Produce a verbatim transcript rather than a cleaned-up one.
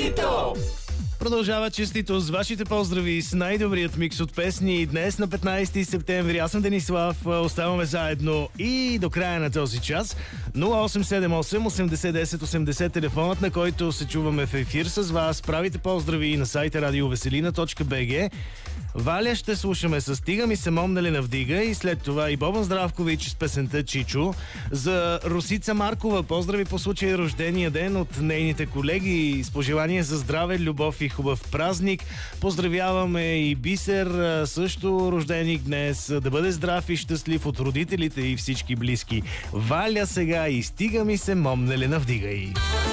Честито! Продължава честито с вашите поздрави с най-добрият микс от песни. Днес на петнайсети септември. Аз съм Денислав. Оставаме заедно и до края на този час. нула осем седем осем осемдесет десет осемдесет телефонът, на който се чуваме в ефир с вас. Правите поздрави на сайта радиовеселина точка би джи. Валя ще слушаме с Стига ми се момнали на вдига и след това и Бобан Здравкович с песента Чичо. За Русица Маркова поздрави по случай рождения ден от нейните колеги с пожелания за здраве, любов и хубав празник. Поздравяваме и Бисер, също рожденик днес. Да бъде здрав и щастлив от родителите и всички близки. Валя сега и Стига ми се момнали на вдига и...